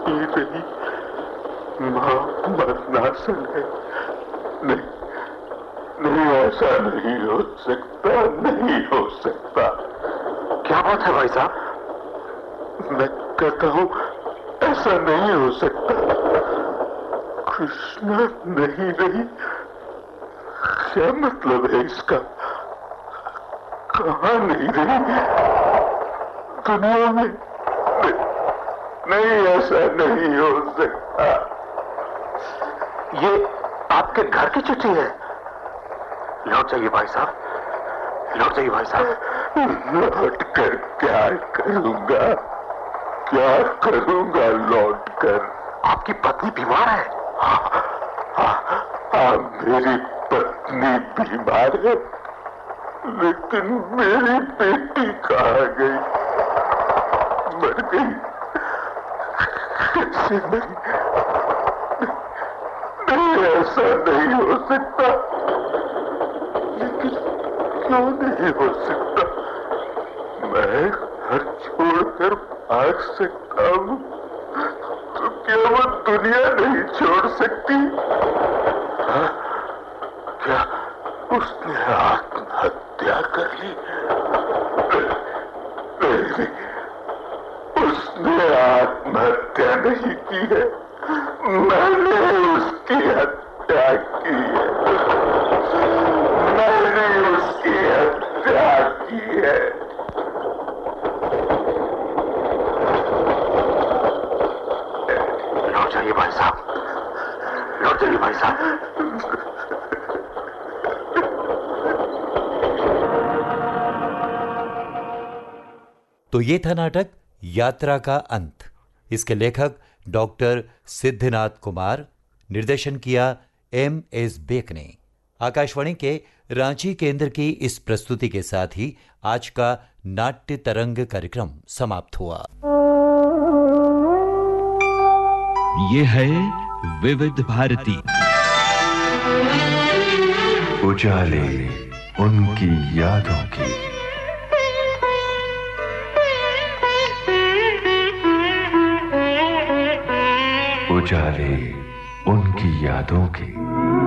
नहीं रही। माँ मरना है। नहीं नहीं, ऐसा नहीं हो सकता, नहीं हो सकता। क्या बात है भाई साहब? मैं कहता हूँ ऐसा नहीं हो सकता। कृष्णा नहीं रही। क्या मतलब है इसका? कहाँ नहीं रही? दुनिया में नहीं, ऐसा नहीं हो सकता। ये आपके घर की चिट्ठी है। लौट जाइए भाई साहब, लौट जाइए भाई साहब। लौट कर क्या करूंगा? क्या करूंगा लौट कर? आपकी पत्नी बीमार है। हाँ, मेरी पत्नी बीमार है, लेकिन मेरी बेटी कहाँ गई? मर गई? कैसे नहीं? नहीं, ऐसा नहीं हो सकता। लेकिन क्यों नहीं हो सकता? मैं घर छोड़कर भाग सकता हूँ, तो क्या वो दुनिया नहीं छोड़ सकती? हाँ? क्या उसने आत्महत्या कर ली? नहीं, उसने आत्महत्या नहीं की है, मैंने उसकी हत्या की है। मैंने उसकी हत्या की है। लौट जाइए भाई साहब, लौट जाइए भाई साहब। तो ये था नाटक यात्रा का अंत। इसके लेखक डॉक्टर सिद्धनाथ कुमार, निर्देशन किया M.S. बेक ने। आकाशवाणी के रांची केंद्र की इस प्रस्तुति के साथ ही आज का नाट्य तरंग कार्यक्रम समाप्त हुआ। ये है विविध भारती। उजाले उनकी यादों की। उजाले उनकी यादों की।